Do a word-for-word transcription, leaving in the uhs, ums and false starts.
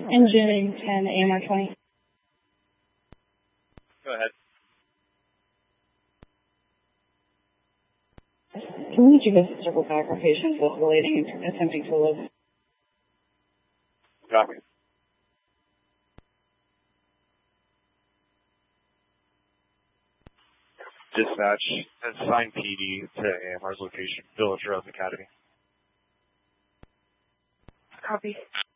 Engine ten, A M R twenty. Go ahead. Can we need you to circle back our patients with relating and attempting to live? Copy. Dispatch, assign P D to A M R's location, Village Rose Academy. Copy.